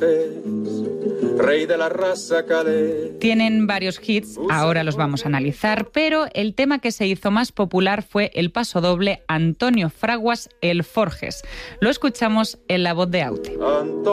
Forges, rey de la raza calé. Tienen varios hits, ahora los vamos a analizar, pero el tema que se hizo más popular fue el pasodoble Antonio Fraguas, el Forges. Lo escuchamos en la voz de Aute.